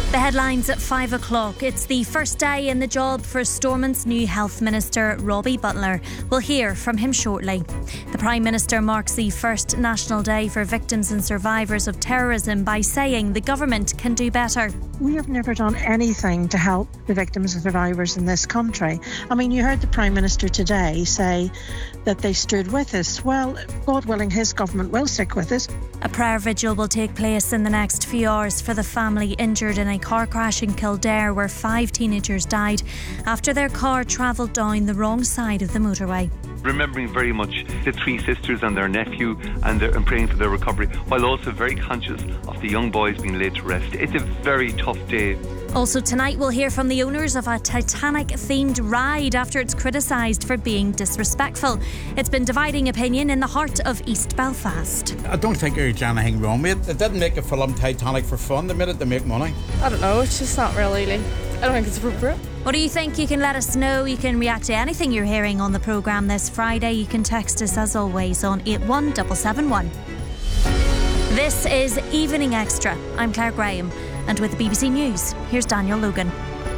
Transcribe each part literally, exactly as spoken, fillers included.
The headlines at five o'clock. It's the first day in the job for Stormont's new Health Minister, Robbie Butler. We'll hear from him shortly. The Prime Minister marks the first National Day for victims and survivors of terrorism by saying the government can do better. We have never done anything to help the victims and survivors in this country. I mean, you heard the Prime Minister today say that they stood with us. Well, God willing, his government will stick with us. A prayer vigil will take place in the next few hours for the family injured in a car crash in Kildare where five teenagers died after their car travelled down the wrong side of the motorway. Remembering very much the three sisters and their nephew and, their, and praying for their recovery, while also very conscious of the young boys being laid to rest. It's a very tough day. Also tonight we'll hear from the owners of a Titanic-themed ride after it's criticised for being disrespectful. It's been dividing opinion in the heart of East Belfast. I don't think there's anything wrong with it. They didn't make a film Titanic for fun, they made it to make money. I don't know, it's just not really, like, I don't think it's appropriate. What do you think? You can let us know. You can react to anything you're hearing on the programme this Friday. You can text us as always on eight one seven seven one. This is Evening Extra. I'm Claire Graham. And with the B B C News, here's Daniel Logan.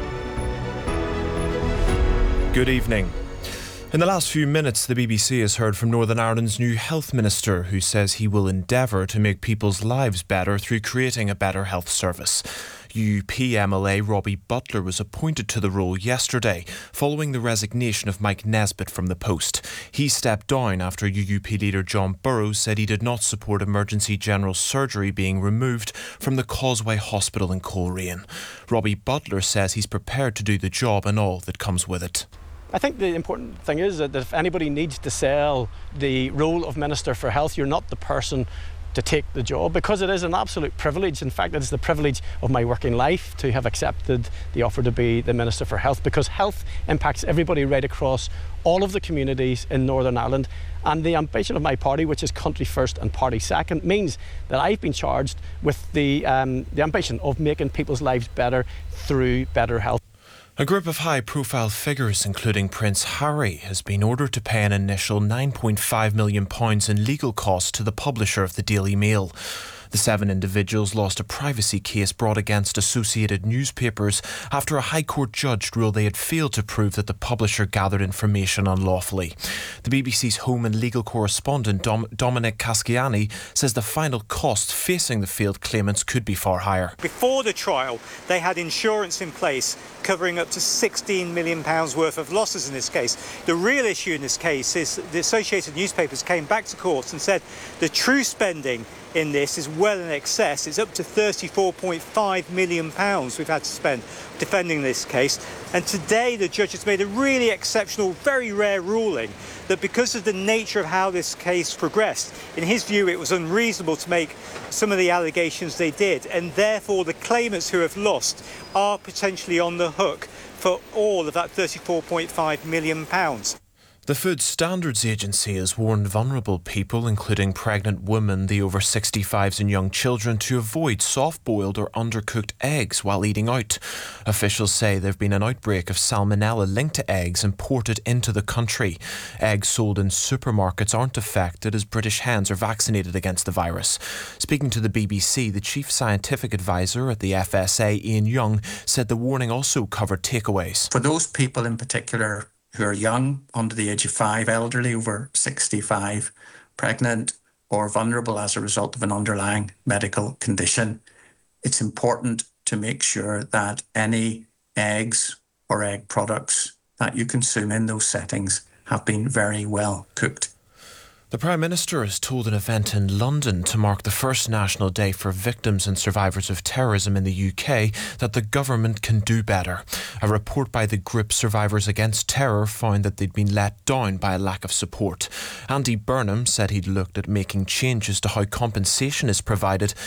Good evening. In the last few minutes, the B B C has heard from Northern Ireland's new Health Minister, who says he will endeavour to make people's lives better through creating a better health service. U U P M L A Robbie Butler was appointed to the role yesterday, following the resignation of Mike Nesbitt from the post. He stepped down after U U P leader John Burrows said he did not support emergency general surgery being removed from the Causeway Hospital in Coleraine. Robbie Butler says he's prepared to do the job and all that comes with it. I think the important thing is that if anybody needs to sell the role of Minister for Health, you're not the person to take the job, because it is an absolute privilege. In fact, it is the privilege of my working life to have accepted the offer to be the Minister for Health, because health impacts everybody right across all of the communities in Northern Ireland. And the ambition of my party, which is country first and party second, means that I've been charged with the, um, the ambition of making people's lives better through better health. A group of high-profile figures, including Prince Harry, has been ordered to pay an initial nine point five million pounds in legal costs to the publisher of the Daily Mail. The seven individuals lost a privacy case brought against Associated Newspapers after a High Court judge ruled they had failed to prove that the publisher gathered information unlawfully. The B B C's home and legal correspondent Dom- Dominic Casciani says the final costs facing the failed claimants could be far higher. Before the trial, they had insurance in place covering up to sixteen million pounds worth of losses in this case. The real issue in this case is the Associated Newspapers came back to court and said the true spending in this is well in excess. It's up to thirty-four point five million pounds we've had to spend defending this case. And today the judge has made a really exceptional, very rare ruling that because of the nature of how this case progressed, in his view it was unreasonable to make some of the allegations they did, and therefore the claimants who have lost are potentially on the hook for all of that thirty-four point five million pounds. The Food Standards Agency has warned vulnerable people, including pregnant women, the over sixty-fives and young children, to avoid soft-boiled or undercooked eggs while eating out. Officials say there have been an outbreak of salmonella linked to eggs imported into the country. Eggs sold in supermarkets aren't affected as British hens are vaccinated against the virus. Speaking to the B B C, the Chief Scientific Advisor at the F S A, Ian Young, said the warning also covered takeaways. For those people in particular who are young, under the age of five, elderly, over sixty-five, pregnant or vulnerable as a result of an underlying medical condition, it's important to make sure that any eggs or egg products that you consume in those settings have been very well cooked. The Prime Minister has told an event in London to mark the first National Day for victims and survivors of terrorism in the U K that the government can do better. A report by the group Survivors Against Terror found that they'd been let down by a lack of support. Andy Burnham said he'd looked at making changes to how compensation is provided